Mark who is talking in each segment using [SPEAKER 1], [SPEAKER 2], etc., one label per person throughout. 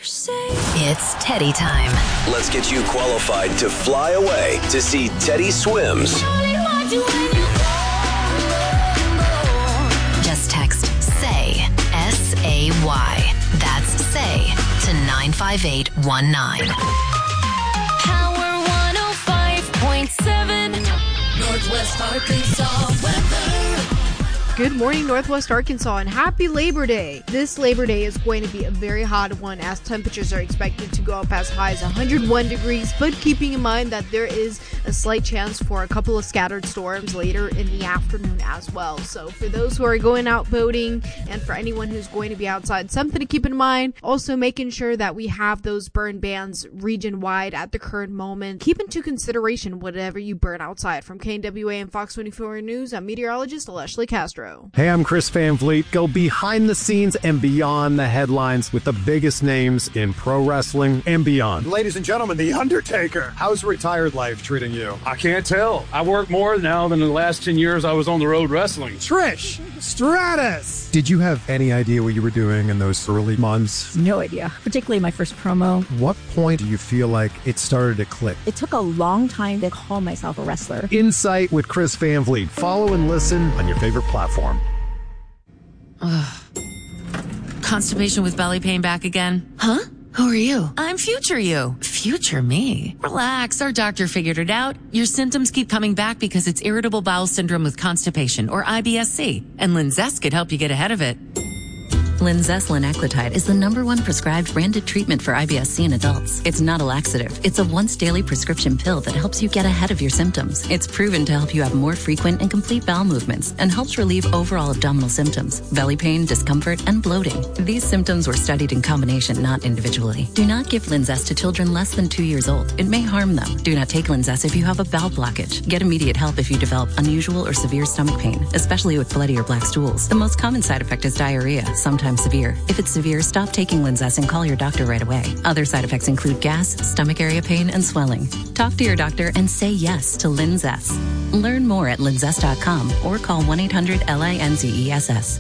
[SPEAKER 1] It's Teddy time.
[SPEAKER 2] Let's get you qualified to fly away to see Teddy Swims.
[SPEAKER 1] Just text SAY, S-A-Y. That's SAY to 95819.
[SPEAKER 3] Power 105.7 Northwest Arkansas weather.
[SPEAKER 4] Good morning, Northwest Arkansas, and happy Labor Day. This Labor Day is going to be a very hot one as temperatures are expected to go up as high as 101 degrees, but keeping in mind that there is a slight chance for a couple of scattered storms later in the afternoon as well. So for those who are going out boating and for anyone who's going to be outside, something to keep in mind. Also making sure that we have those burn bans region-wide at the current moment. Keep into consideration whatever you burn outside. From KNWA and Fox 24 News, I'm meteorologist Leslie Castro.
[SPEAKER 5] Hey, I'm Chris Van Vliet. Go behind the scenes and beyond the headlines with the biggest names in pro wrestling and beyond.
[SPEAKER 6] Ladies and gentlemen, The Undertaker. How's retired life treating you?
[SPEAKER 7] I can't tell. I work more now than the last 10 years I was on the road wrestling.
[SPEAKER 6] Trish Stratus.
[SPEAKER 5] Did you have any idea what you were doing in those early months?
[SPEAKER 8] No idea, particularly my first promo.
[SPEAKER 5] What point do you feel like it started to click?
[SPEAKER 8] It took a long time to call myself a wrestler.
[SPEAKER 5] Insight with Chris Van Vliet. Follow and listen on your favorite platform.
[SPEAKER 9] Constipation with belly pain back again? Huh? Who are you? I'm future you. Future me. Relax, our doctor figured it out. Your symptoms keep coming back because it's irritable bowel syndrome with constipation, or IBS-C, and Linzess could help you get ahead of it.
[SPEAKER 10] Linzess linaclotide is the #1 prescribed branded treatment for IBS-C in adults. It's not a laxative. It's a once-daily prescription pill that helps you get ahead of your symptoms. It's proven to help you have more frequent and complete bowel movements and helps relieve overall abdominal symptoms, belly pain, discomfort, and bloating. These symptoms were studied in combination, not individually. Do not give Linzess to children less than 2 years old. It may harm them. Do not take Linzess if you have a bowel blockage. Get immediate help if you develop unusual or severe stomach pain, especially with bloody or black stools. The most common side effect is diarrhea, sometimes severe. If it's severe, stop taking Linzess and call your doctor right away. Other side effects include gas, stomach area pain, and swelling. Talk to your doctor and say yes to Linzess. Learn more at linzess.com or call 1-800-LINZESS.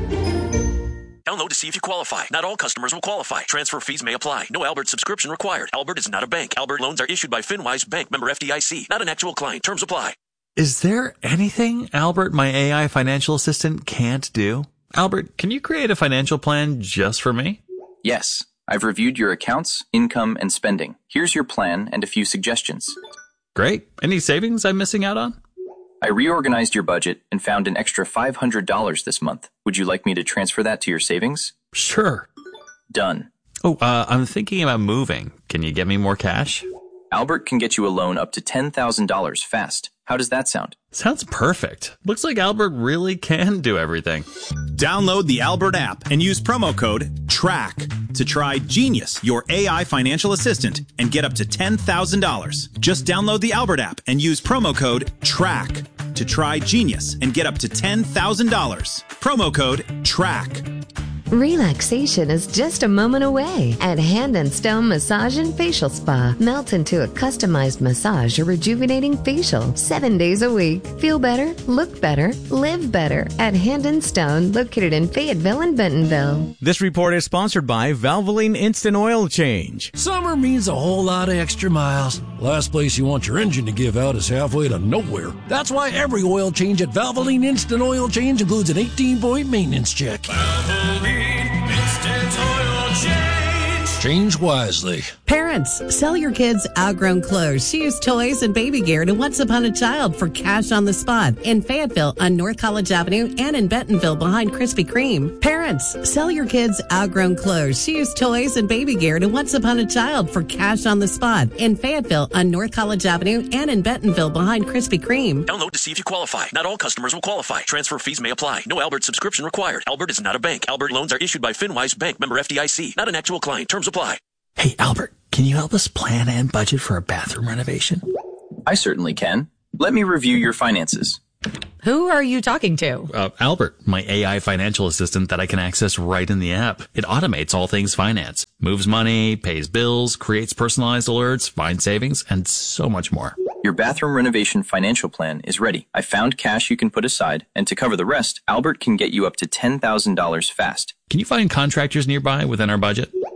[SPEAKER 11] Download to see if you qualify. Not all customers will qualify. Transfer fees may apply. No Albert subscription required. Albert is not a bank. Albert loans are issued by FinWise Bank, member FDIC. Not an actual client. Terms apply.
[SPEAKER 12] Is there anything Albert, my AI financial assistant, can't do? Albert, can you create a financial plan just for me?
[SPEAKER 13] Yes. I've reviewed your accounts, income, and spending. Here's your plan and a few suggestions.
[SPEAKER 12] Great. Any savings I'm missing out on?
[SPEAKER 13] I reorganized your budget and found an extra $500 this month. Would you like me to transfer that to your savings?
[SPEAKER 12] Sure.
[SPEAKER 13] Done.
[SPEAKER 12] Oh, I'm thinking about moving. Can you get me more cash?
[SPEAKER 13] Albert can get you a loan up to $10,000 fast. How does that sound?
[SPEAKER 12] Sounds perfect. Looks like Albert really can do everything.
[SPEAKER 14] Download the Albert app and use promo code TRACK to try Genius, your AI financial assistant, and get up to $10,000. Just download the Albert app and use promo code TRACK to try Genius and get up to $10,000. Promo code TRACK.
[SPEAKER 15] Relaxation is just a moment away at Hand and Stone Massage and Facial Spa. Melt into a customized massage or rejuvenating facial 7 days a week. Feel better, look better, live better at Hand and Stone, located in Fayetteville and Bentonville.
[SPEAKER 16] This report is sponsored by Valvoline Instant Oil Change.
[SPEAKER 17] Summer means a whole lot of extra miles. Last place you want your engine to give out is halfway to nowhere. That's why every oil change at Valvoline Instant Oil Change includes an 18-point maintenance check. Valvoline Instant Oil Change. Change wisely.
[SPEAKER 18] Parents, sell your kids outgrown clothes, shoes, toys, and baby gear to Once Upon a Child for cash on the spot in Fayetteville on North College Avenue and in Bentonville behind Krispy Kreme. Parents, sell your kids outgrown clothes, shoes, toys, and baby gear to Once Upon a Child for cash on the spot in Fayetteville on North College Avenue and in Bentonville behind Krispy Kreme.
[SPEAKER 11] Download to see if you qualify. Not all customers will qualify. Transfer fees may apply. No Albert subscription required. Albert is not a bank. Albert loans are issued by FinWise Bank, member FDIC. Not an actual client. Terms apply.
[SPEAKER 12] Hey, Albert, can you help us plan and budget for a bathroom renovation?
[SPEAKER 13] I certainly can. Let me review your finances.
[SPEAKER 19] Who are you talking to?
[SPEAKER 12] Albert, my AI financial assistant that I can access right in the app. It automates all things finance, moves money, pays bills, creates personalized alerts, finds savings, and so much more.
[SPEAKER 13] Your bathroom renovation financial plan is ready. I found cash you can put aside, and to cover the rest, Albert can get you up to $10,000 fast.
[SPEAKER 12] Can you find contractors nearby within our budget?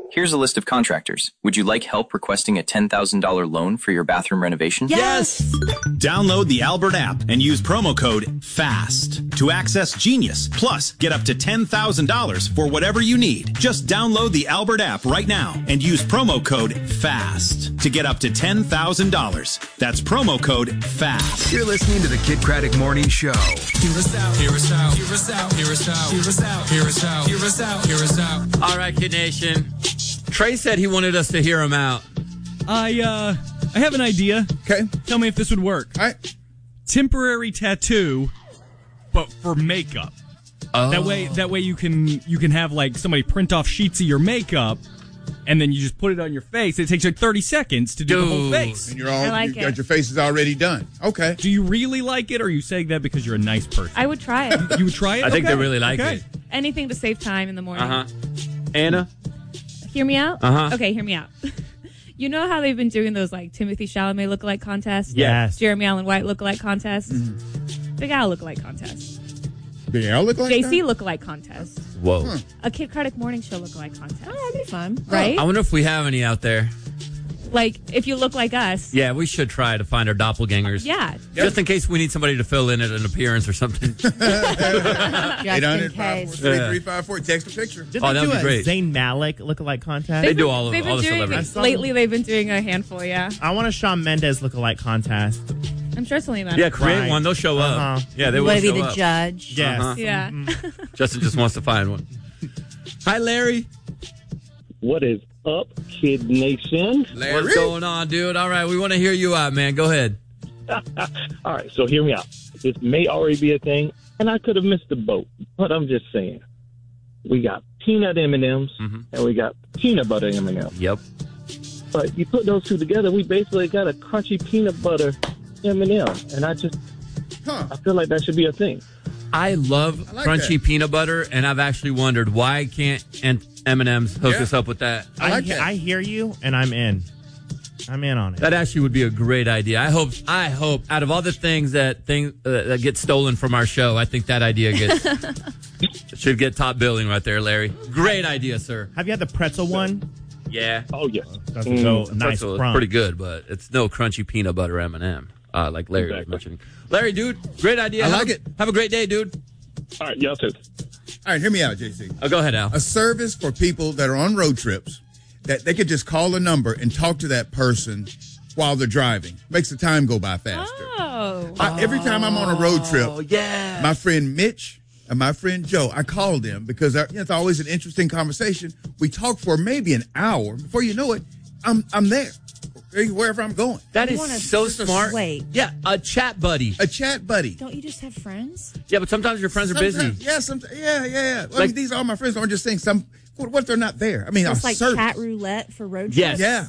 [SPEAKER 13] Here's a list of contractors. Would you like help requesting a $10,000 loan for your bathroom renovation?
[SPEAKER 14] Yes! Download the Albert app and use promo code FAST to access Genius. Plus, get up to $10,000 for whatever you need. Just download the Albert app right now and use promo code FAST to get up to $10,000. That's promo code FAST.
[SPEAKER 20] You're listening to the Kid Craddock Morning Show.
[SPEAKER 21] Hear us out, hear us out, hear us out, hear us out, hear us out, hear us out, hear us out, hear us out.
[SPEAKER 22] All right, Kid Nation. Trey said he wanted us to hear him out.
[SPEAKER 23] I have an idea.
[SPEAKER 20] Okay.
[SPEAKER 23] Tell me if this would work.
[SPEAKER 20] All right.
[SPEAKER 23] Temporary tattoo, but for makeup.
[SPEAKER 22] Oh.
[SPEAKER 23] That way you can have like somebody print off sheets of your makeup, and then you just put it on your face. It takes like 30 seconds to do the whole face.
[SPEAKER 20] And you got your faces already done. Okay.
[SPEAKER 23] Do you really like it, or are you saying that because you're a nice person?
[SPEAKER 24] I would try it.
[SPEAKER 23] You would try it?
[SPEAKER 22] I think they really like it.
[SPEAKER 24] Anything to save time in the morning.
[SPEAKER 22] Uh-huh. Anna?
[SPEAKER 24] Hear me out?
[SPEAKER 22] Uh-huh.
[SPEAKER 24] Okay, hear me out. You know how they've been doing those like Timothy Chalamet lookalike contests?
[SPEAKER 23] Yes.
[SPEAKER 24] Jeremy Allen White lookalike contests? Big Al lookalike contest.
[SPEAKER 20] Big Al lookalike?
[SPEAKER 24] JC lookalike contest.
[SPEAKER 22] Whoa.
[SPEAKER 24] A Kid Craddock Morning Show lookalike contest. Oh, that'd be fun. Right?
[SPEAKER 22] I wonder if we have any out there.
[SPEAKER 24] Like, if you look like us.
[SPEAKER 22] Yeah, we should try to find our doppelgangers.
[SPEAKER 24] Yeah.
[SPEAKER 22] Just in case we need somebody to fill in at an appearance or something.
[SPEAKER 20] 800-543-354. Text a picture.
[SPEAKER 22] Oh, that would be great.
[SPEAKER 25] Zayn Malik lookalike contest?
[SPEAKER 22] They do all the celebrities.
[SPEAKER 24] Lately, they've been doing a handful, yeah.
[SPEAKER 25] I want a Shawn Mendes lookalike contest.
[SPEAKER 24] I'm sure something about
[SPEAKER 22] Yeah,
[SPEAKER 24] it.
[SPEAKER 22] create one. They'll show up. Yeah, they will
[SPEAKER 26] want to
[SPEAKER 22] show
[SPEAKER 26] be the
[SPEAKER 22] up.
[SPEAKER 26] judge.
[SPEAKER 25] Yes.
[SPEAKER 24] Yeah.
[SPEAKER 22] Justin just wants to find one. Hi, Larry.
[SPEAKER 27] What is up, Kid Nation?
[SPEAKER 22] Larry. What's going on, dude? All right, we want to hear you out, man. Go ahead.
[SPEAKER 27] All right, so hear me out. This may already be a thing, and I could have missed the boat, but I'm just saying. We got peanut M&Ms, and we got peanut butter M&Ms.
[SPEAKER 22] Yep.
[SPEAKER 27] But you put those two together, we basically got a crunchy peanut butter M&M, and I feel like that should be a thing.
[SPEAKER 22] I love crunchy peanut butter, and I've actually wondered why can't M&M's hook us up with that.
[SPEAKER 25] I hear you, and I'm in. I'm in on it.
[SPEAKER 22] That actually would be a great idea. I hope out of all the things that get stolen from our show, I think that idea should get top billing right there, Larry. Great idea, sir.
[SPEAKER 25] Have you had the pretzel one?
[SPEAKER 22] Yeah.
[SPEAKER 27] Oh, yes.
[SPEAKER 25] That's so nice
[SPEAKER 22] pretzel is
[SPEAKER 25] crunch.
[SPEAKER 22] pretty good, but it's no crunchy peanut butter M&M. Like Larry was mentioning. Larry, dude, great idea.
[SPEAKER 20] I like it.
[SPEAKER 22] Have a great day, dude.
[SPEAKER 27] All right, y'all too.
[SPEAKER 20] All right, hear me out, JC.
[SPEAKER 22] Oh, go ahead, Al.
[SPEAKER 20] A service for people that are on road trips that they could just call a number and talk to that person while they're driving. Makes the time go by faster.
[SPEAKER 24] Oh.
[SPEAKER 20] Every time I'm on a road trip, my friend Mitch and my friend Joe, I call them because it's always an interesting conversation. We talk for maybe an hour. Before you know it, I'm there. Wherever I'm going.
[SPEAKER 22] That is so smart.
[SPEAKER 26] Wait.
[SPEAKER 22] Yeah, a chat buddy.
[SPEAKER 20] A chat buddy.
[SPEAKER 26] Don't you just have friends?
[SPEAKER 22] Yeah, but sometimes your friends are busy.
[SPEAKER 20] Yeah, yeah. Well, I mean, these are all my friends. I'm just saying what if they're not there? I mean,
[SPEAKER 26] it's like chat roulette for road trips?
[SPEAKER 22] Yes.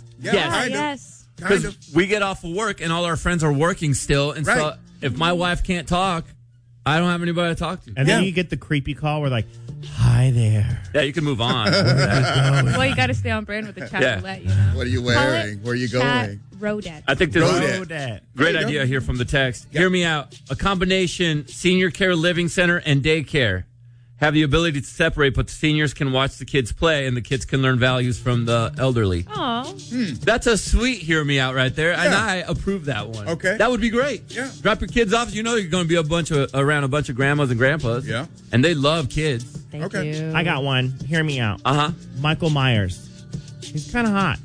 [SPEAKER 26] Yes.
[SPEAKER 22] Because we get off of work and all our friends are working still. And so if my wife can't talk, I don't have anybody to talk to.
[SPEAKER 25] And then you get the creepy call where like, hi there.
[SPEAKER 22] Yeah, you can move on.
[SPEAKER 24] Well, you got to stay on brand with the chat roulette, you know?
[SPEAKER 20] What are you wearing? Where are you going?
[SPEAKER 24] Rodette.
[SPEAKER 22] I think this is a great idea here from the text. Hear me out. A combination senior care living center and daycare have the ability to separate, but the seniors can watch the kids play and the kids can learn values from the elderly.
[SPEAKER 24] Oh.
[SPEAKER 22] That's a sweet hear me out right there. And I approve that one.
[SPEAKER 20] Okay.
[SPEAKER 22] That would be great.
[SPEAKER 20] Yeah.
[SPEAKER 22] Drop your kids off. You know you're going to be around a bunch of grandmas and grandpas.
[SPEAKER 20] Yeah.
[SPEAKER 22] And they love kids.
[SPEAKER 26] Thank you.
[SPEAKER 25] I got one. Hear me out. Michael Myers. He's kind of hot.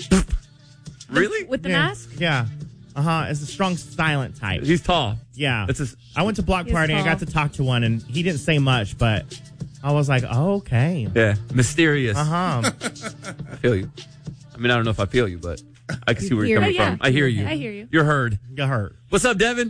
[SPEAKER 22] Really?
[SPEAKER 24] With the mask?
[SPEAKER 25] Yeah. It's a strong, silent type.
[SPEAKER 22] He's tall.
[SPEAKER 25] Yeah. I went to Block Party. I got to talk to one, and he didn't say much, but I was like, oh, okay.
[SPEAKER 22] Yeah. Mysterious.
[SPEAKER 25] I
[SPEAKER 22] feel you. I mean, I don't know if I feel you, but I can see where you're coming from. I hear you.
[SPEAKER 24] I hear you.
[SPEAKER 22] You're heard.
[SPEAKER 25] You're heard.
[SPEAKER 22] What's up, Devin?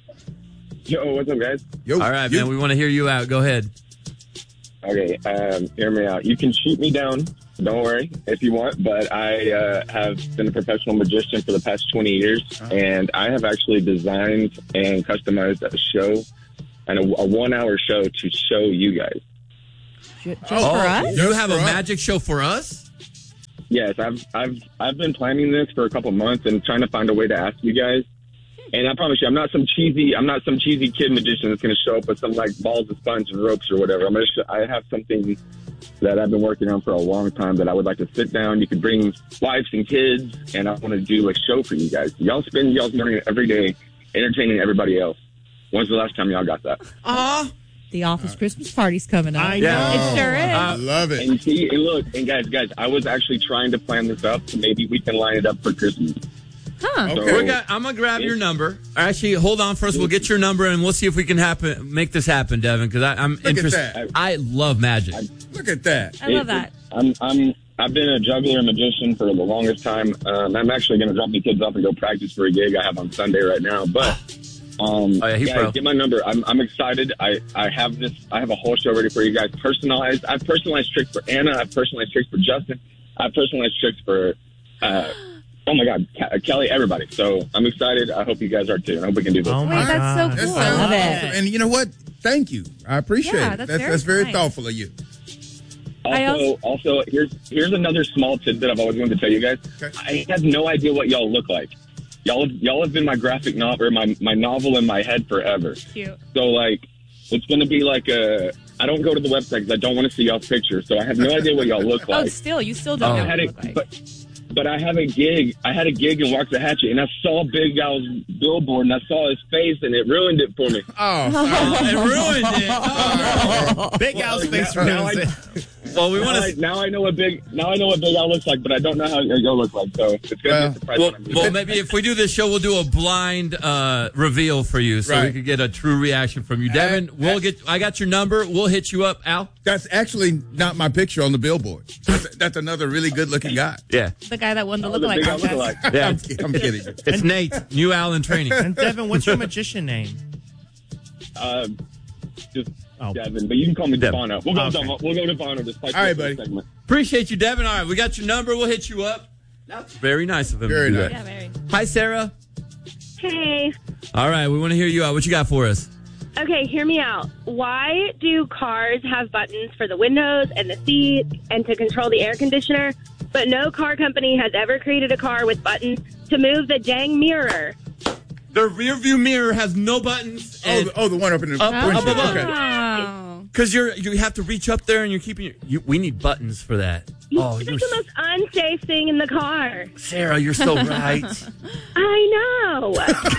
[SPEAKER 27] Yo, what's up, guys?
[SPEAKER 20] Yo.
[SPEAKER 22] All right, man. We want to hear you out. Go ahead.
[SPEAKER 27] Okay, hear me out. You can shoot me down, don't worry, if you want, but I have been a professional magician for the past 20 years, and I have actually designed and customized a show, and a 1-hour show to show you guys.
[SPEAKER 26] Just for us?
[SPEAKER 22] You have a magic show for us?
[SPEAKER 27] Yes, I've been planning this for a couple months and trying to find a way to ask you guys. And I promise you, I'm not some cheesy kid magician that's going to show up with some like balls of sponge and ropes or whatever. I have something that I've been working on for a long time that I would like to sit down. You could bring wives and kids, and I want to do a show for you guys. Y'all spend y'all's morning every day entertaining everybody else. When's the last time y'all got that?
[SPEAKER 26] The office Christmas party's coming up.
[SPEAKER 25] I know.
[SPEAKER 26] It sure is.
[SPEAKER 20] I love it.
[SPEAKER 27] And see, and look, and guys, I was actually trying to plan this up, so maybe we can line it up for Christmas.
[SPEAKER 24] Huh.
[SPEAKER 27] So,
[SPEAKER 22] I'm going to grab your number. Actually, hold on first. We'll get your number, and we'll see if we can make this happen, Devin, because I'm interested. I love magic.
[SPEAKER 20] Look at that.
[SPEAKER 24] I love that.
[SPEAKER 27] I've been a juggler and magician for the longest time. I'm actually going to drop the kids off and go practice for a gig I have on Sunday right now. But guys, get my number. I'm excited. I have this. I have a whole show ready for you guys. Personalized. I've personalized tricks for Anna. I've personalized tricks for Justin. I've personalized tricks for. Oh my God, Kelly, everybody. So I'm excited. I hope you guys are too. I hope we can do this.
[SPEAKER 25] Oh my
[SPEAKER 24] that's so cool.
[SPEAKER 20] I
[SPEAKER 26] love it.
[SPEAKER 20] And you know what? Thank you. I appreciate
[SPEAKER 24] Yeah,
[SPEAKER 20] it.
[SPEAKER 24] that's
[SPEAKER 20] very
[SPEAKER 24] nice.
[SPEAKER 20] thoughtful of you.
[SPEAKER 27] Also, here's another small tidbit I've always wanted to tell you guys.
[SPEAKER 20] Okay.
[SPEAKER 27] I have no idea what y'all look like. Y'all have been my graphic novel or my novel in my head forever.
[SPEAKER 24] Cute.
[SPEAKER 27] So like, it's gonna be like I don't go to the website because I don't want to see y'all's pictures. So I have no idea what y'all look like.
[SPEAKER 24] You still don't know what you look like.
[SPEAKER 27] But I have a gig. I had a gig in Waxahachie, and I saw Big Al's billboard, and I saw his face, and it ruined it for me.
[SPEAKER 22] It ruined it. Oh, no.
[SPEAKER 25] Big Al's face ruins it.
[SPEAKER 22] Well, we want to.
[SPEAKER 27] Now I know what Big Al looks like, but I don't know how y'all look like. So it's gonna be a surprise.
[SPEAKER 22] Well, maybe if we do this show, we'll do a blind reveal for you, so we could get a true reaction from you, Devin. I got your number. We'll hit you up, Al.
[SPEAKER 20] That's actually not my picture on the billboard. That's another really good-looking guy.
[SPEAKER 22] Yeah,
[SPEAKER 24] the guy that won the lookalike contest.
[SPEAKER 22] Yeah,
[SPEAKER 20] I'm kidding.
[SPEAKER 22] It's Nate, new Al in training.
[SPEAKER 25] And Devin, what's your magician name?
[SPEAKER 27] Just Devin, but you can call me Devano. We'll go Devano. This
[SPEAKER 20] all right, buddy.
[SPEAKER 27] Segment.
[SPEAKER 22] Appreciate you, Devin. All right, we got your number. We'll hit you up. That's very nice of him.
[SPEAKER 20] Very
[SPEAKER 22] to do
[SPEAKER 20] nice.
[SPEAKER 22] that.
[SPEAKER 24] Yeah, very.
[SPEAKER 22] Hi, Sarah.
[SPEAKER 1] Hey.
[SPEAKER 22] All right, we want to hear you out. What you got for us?
[SPEAKER 1] Okay, hear me out. Why do cars have buttons for the windows and the seat and to control the air conditioner, but no car company has ever created a car with buttons to move the dang mirror?
[SPEAKER 22] The rear view mirror has no buttons.
[SPEAKER 20] The one up in the
[SPEAKER 22] up above.
[SPEAKER 24] Oh.
[SPEAKER 22] Because you have to reach up there and you're keeping we need buttons for that.
[SPEAKER 1] It's like the most unsafe thing in the car.
[SPEAKER 22] Sarah, you're so right.
[SPEAKER 1] I know.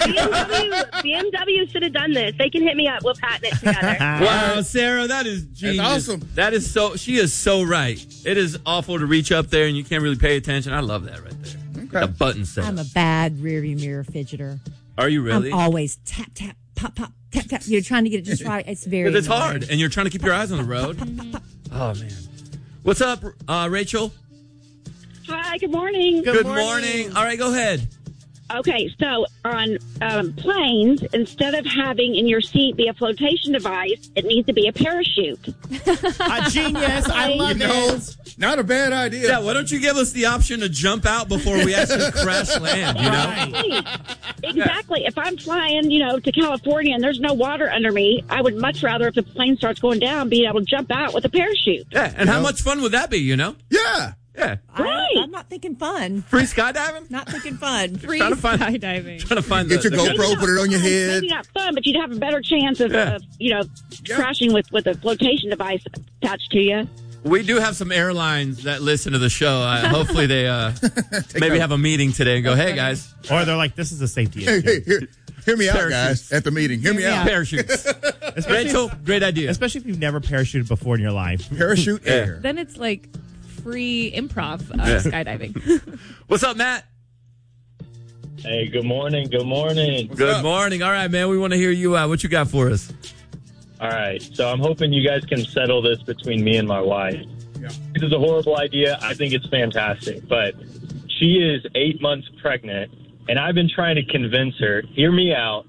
[SPEAKER 1] BMW should have done this. They can hit me up. We'll patent it together.
[SPEAKER 22] Wow, Sarah, that is genius.
[SPEAKER 20] That's awesome.
[SPEAKER 22] That is she is so right. It is awful to reach up there and you can't really pay attention. I love that right there.
[SPEAKER 20] Okay.
[SPEAKER 22] The button set.
[SPEAKER 26] I'm a bad rearview mirror fidgeter.
[SPEAKER 22] Are you really?
[SPEAKER 26] I'm always tap, tap, pop, pop, tap, tap. You're trying to get it just right. It's very
[SPEAKER 22] Because it's
[SPEAKER 26] annoying.
[SPEAKER 22] hard and you're trying to keep your eyes on the road. Oh, man. What's up, Rachel?
[SPEAKER 1] Hi, good morning.
[SPEAKER 22] Good morning. All right, go ahead.
[SPEAKER 1] Okay, so on planes, instead of having in your seat be a flotation device, it needs to be a parachute.
[SPEAKER 25] A genius. I love it.
[SPEAKER 20] Not a bad idea.
[SPEAKER 22] Yeah, why don't you give us the option to jump out before we actually crash land, you know?
[SPEAKER 1] Right. Exactly. If I'm flying, to California and there's no water under me, I would much rather, if the plane starts going down, be able to jump out with a parachute.
[SPEAKER 22] Yeah, and how much fun would that be,
[SPEAKER 20] Yeah.
[SPEAKER 22] Yeah.
[SPEAKER 26] I'm not thinking fun.
[SPEAKER 22] Free skydiving?
[SPEAKER 26] Not thinking fun.
[SPEAKER 24] Free
[SPEAKER 22] Trying to find-
[SPEAKER 24] skydiving.
[SPEAKER 22] Trying to find
[SPEAKER 20] Get your GoPro, put it on your head.
[SPEAKER 1] Maybe not fun, but you'd have a better chance of crashing with a flotation device attached to you.
[SPEAKER 22] We do have some airlines that listen to the show. Hopefully they maybe have a meeting today and go, hey, guys.
[SPEAKER 25] Or they're like, this is a safety
[SPEAKER 20] Hey,
[SPEAKER 25] issue.
[SPEAKER 20] hear me out,
[SPEAKER 22] Parachutes.
[SPEAKER 20] guys, at the meeting. Hear me out.
[SPEAKER 22] Parachutes. Rachel, great idea.
[SPEAKER 25] Especially if you've never parachuted before in your life.
[SPEAKER 20] Parachute air.
[SPEAKER 24] Then it's like free improv skydiving.
[SPEAKER 22] What's up, Matt?
[SPEAKER 2] Hey, good morning. Good morning.
[SPEAKER 22] Good morning. All right, man. We want to hear you out. What you got for us?
[SPEAKER 2] All right. So I'm hoping you guys can settle this between me and my wife.
[SPEAKER 20] Yeah.
[SPEAKER 2] This is a horrible idea. I think it's fantastic. But she is 8 months pregnant, and I've been trying to convince her, hear me out,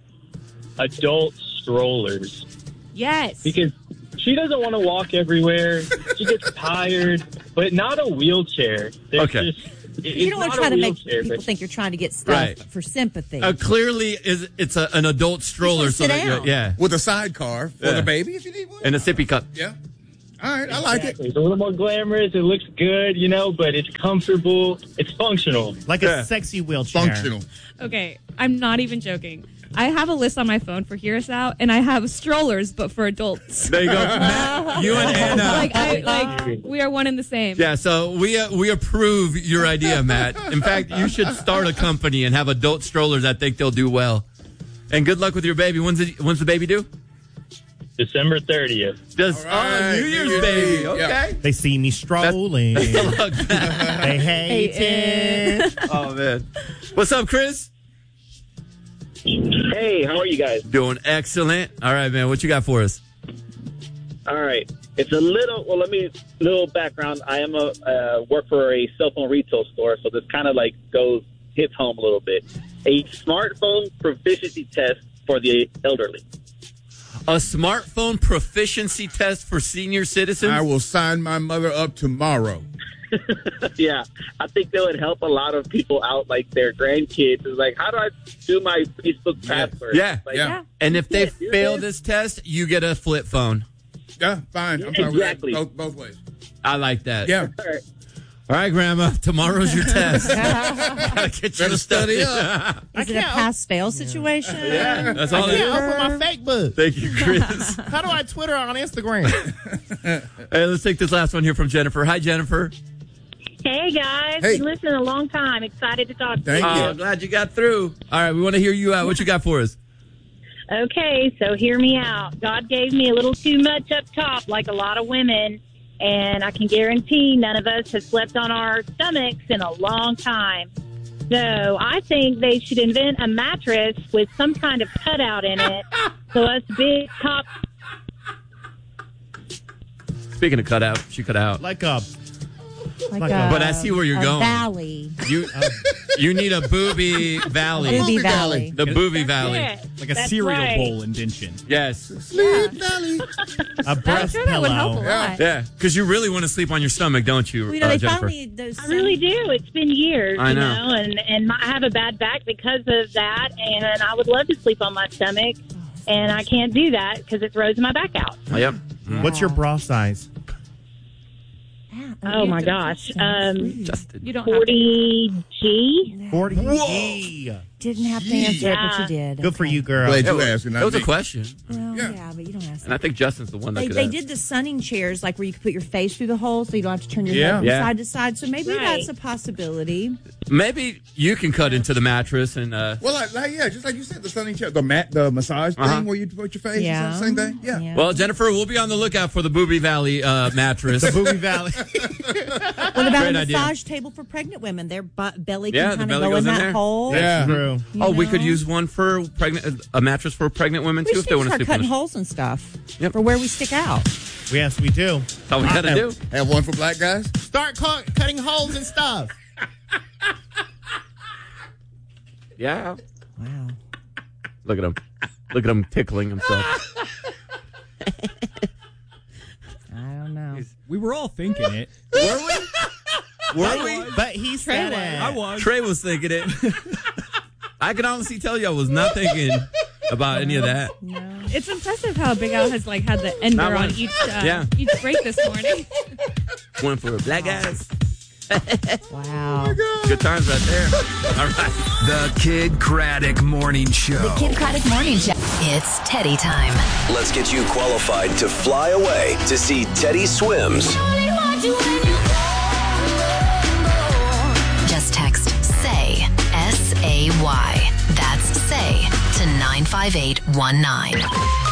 [SPEAKER 2] adult strollers.
[SPEAKER 24] Yes.
[SPEAKER 2] Because she doesn't want to walk everywhere. She gets tired, but not a wheelchair. There's
[SPEAKER 22] Okay.
[SPEAKER 26] You don't want to try to make people think you're trying to get stuff
[SPEAKER 22] Right.
[SPEAKER 26] for sympathy.
[SPEAKER 22] Clearly, it's an adult stroller.
[SPEAKER 26] sit
[SPEAKER 22] that
[SPEAKER 26] down.
[SPEAKER 22] yeah.
[SPEAKER 20] With a sidecar for the baby if you need one.
[SPEAKER 22] And a sippy cup.
[SPEAKER 20] Yeah. All right, I like it.
[SPEAKER 2] It's a little more glamorous. It looks good, but it's comfortable. It's functional.
[SPEAKER 25] Like a sexy wheelchair.
[SPEAKER 20] Functional.
[SPEAKER 24] Okay, I'm not even joking. I have a list on my phone for Hear Us Out, and I have strollers, but for adults.
[SPEAKER 22] There you go, Matt. You and Anna.
[SPEAKER 24] We are one and the same.
[SPEAKER 22] Yeah, so we approve your idea, Matt. In fact, you should start a company and have adult strollers. I think they'll do well. And good luck with your baby. When's the baby due?
[SPEAKER 2] December 30th.
[SPEAKER 22] New Year's baby. Okay.
[SPEAKER 25] Yeah. They see me strolling. They hate it.
[SPEAKER 22] Oh, man. What's up, Chris?
[SPEAKER 3] Hey, how are you guys?
[SPEAKER 22] Doing excellent. All right, man. What you got for us?
[SPEAKER 3] All right. It's a little background. I am work for a cell phone retail store, so this kind of like hits home a little bit. A smartphone proficiency test for the elderly.
[SPEAKER 22] A smartphone proficiency test for senior citizens?
[SPEAKER 20] I will sign my mother up tomorrow.
[SPEAKER 3] Yeah, I think that would help a lot of people out, like their grandkids. It's like, how do I do my Facebook password?
[SPEAKER 22] Yeah,
[SPEAKER 3] like,
[SPEAKER 22] And if they fail this test, you get a flip phone.
[SPEAKER 20] Yeah, fine. I'm sorry.
[SPEAKER 3] Exactly.
[SPEAKER 20] Both ways.
[SPEAKER 22] I like that.
[SPEAKER 20] Yeah.
[SPEAKER 22] All right, Grandma. Tomorrow's your test. Gotta get you to study up.
[SPEAKER 26] Is it a pass-fail situation?
[SPEAKER 22] Yeah, that's all
[SPEAKER 25] I
[SPEAKER 22] it
[SPEAKER 25] can't
[SPEAKER 22] is.
[SPEAKER 25] open my fake book.
[SPEAKER 22] Thank you, Chris.
[SPEAKER 25] How do I Twitter on Instagram?
[SPEAKER 22] Hey, let's take this last one here from Jennifer. Hi, Jennifer.
[SPEAKER 4] Hey, guys.
[SPEAKER 20] Hey.
[SPEAKER 4] Been listening a long time. Excited to talk to you.
[SPEAKER 20] Thank you.
[SPEAKER 22] I'm glad you got through. All right, we want to hear you out. What you got for us?
[SPEAKER 4] Okay, so hear me out. God gave me a little too much up top, like a lot of women, and I can guarantee none of us have slept on our stomachs in a long time. So I think they should invent a mattress with some kind of cutout in it, so us big top...
[SPEAKER 22] Speaking of cutout, she cut out.
[SPEAKER 25] Like a
[SPEAKER 22] but I see where you're going.
[SPEAKER 26] Valley.
[SPEAKER 22] You need a booby valley.
[SPEAKER 26] Booby valley.
[SPEAKER 22] The booby valley.
[SPEAKER 24] That's
[SPEAKER 23] Like a cereal
[SPEAKER 4] right.
[SPEAKER 23] bowl indention.
[SPEAKER 22] Yes.
[SPEAKER 20] Sleep Valley.
[SPEAKER 25] a breast
[SPEAKER 24] sure that would help a
[SPEAKER 25] pillow.
[SPEAKER 24] lot.
[SPEAKER 22] Yeah, because you really want to sleep on your stomach, don't you,
[SPEAKER 26] Well, they
[SPEAKER 22] Jennifer?
[SPEAKER 26] finally those.
[SPEAKER 4] I really do. It's been years,
[SPEAKER 22] I
[SPEAKER 4] you
[SPEAKER 22] know.
[SPEAKER 4] know, and I have a bad back because of that, and I would love to sleep on my stomach, and I can't do that because it throws my back out.
[SPEAKER 22] Yep.
[SPEAKER 25] What's your bra size?
[SPEAKER 4] Oh, my gosh.
[SPEAKER 22] Justin.
[SPEAKER 24] You don't have
[SPEAKER 4] 40G?
[SPEAKER 25] 40G.
[SPEAKER 26] Didn't have to answer it, but you did.
[SPEAKER 25] Good for you, girl.
[SPEAKER 20] Glad you asked.
[SPEAKER 22] That was a question.
[SPEAKER 26] Well, yeah, but you don't ask.
[SPEAKER 22] And I think Justin's the one that
[SPEAKER 26] They did the sunning chairs, like where you could put your face through the hole, so you don't have to turn your head from
[SPEAKER 22] Yeah.
[SPEAKER 26] side to side. So maybe
[SPEAKER 4] Right.
[SPEAKER 26] that's a possibility.
[SPEAKER 22] Maybe you can cut into the mattress and.
[SPEAKER 20] Well, yeah, just like you said, the sunning chair, the massage thing where you put your face.
[SPEAKER 26] Yeah.
[SPEAKER 20] Is that the same thing? Yeah.
[SPEAKER 22] Well, Jennifer, we'll be on the lookout for the Booby Valley mattress.
[SPEAKER 25] The Booby Valley.
[SPEAKER 26] What about
[SPEAKER 22] Great
[SPEAKER 26] a
[SPEAKER 22] idea.
[SPEAKER 26] massage table for pregnant women? Their belly
[SPEAKER 22] Yeah,
[SPEAKER 26] can
[SPEAKER 22] the
[SPEAKER 26] kind
[SPEAKER 22] belly
[SPEAKER 26] of go
[SPEAKER 22] goes
[SPEAKER 26] in
[SPEAKER 22] in
[SPEAKER 26] that
[SPEAKER 22] there.
[SPEAKER 26] hole.
[SPEAKER 22] That's
[SPEAKER 25] true.
[SPEAKER 22] Oh, we
[SPEAKER 26] know?
[SPEAKER 22] could use one for a mattress for pregnant women
[SPEAKER 26] We
[SPEAKER 22] too if
[SPEAKER 26] should
[SPEAKER 22] they want to
[SPEAKER 26] start
[SPEAKER 22] sleep on
[SPEAKER 26] cutting
[SPEAKER 22] the
[SPEAKER 26] holes and stuff
[SPEAKER 22] Yep.
[SPEAKER 26] for where we stick out.
[SPEAKER 25] Yes, we do.
[SPEAKER 22] That's all we got to do.
[SPEAKER 20] Have one for black guys?
[SPEAKER 25] Start cutting holes and stuff.
[SPEAKER 22] Yeah.
[SPEAKER 26] Wow.
[SPEAKER 22] Look at him. Look at him tickling himself.
[SPEAKER 26] I don't know.
[SPEAKER 23] We were all thinking it.
[SPEAKER 22] Were we? Were we?
[SPEAKER 25] But he said it.
[SPEAKER 23] I was.
[SPEAKER 22] Trey was thinking it. I can honestly tell you I was not thinking about any of that.
[SPEAKER 24] No. It's impressive how Big Al has had the ender
[SPEAKER 22] Not one.
[SPEAKER 24] on each break this morning.
[SPEAKER 22] One for black guys.
[SPEAKER 26] Wow.
[SPEAKER 22] Good times right there. All right.
[SPEAKER 5] The Kid Craddock Morning Show.
[SPEAKER 10] The Kid Craddock Morning Show. It's Teddy time.
[SPEAKER 5] Let's get you qualified to fly away to see Teddy Swims.
[SPEAKER 10] Just text SAY, SAY. That's SAY to 95819.